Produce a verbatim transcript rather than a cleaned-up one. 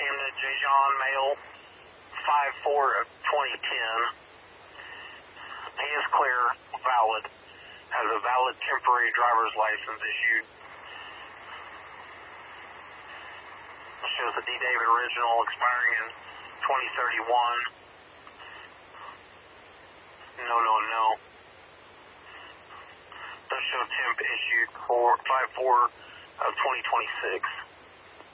Lambda Jajon male, five four of twenty ten. He is clear, valid, has a valid temporary driver's license issued. Shows the D. David original expiring in twenty thirty-one. No, no, no. Does show temp issued for five four of twenty twenty-six.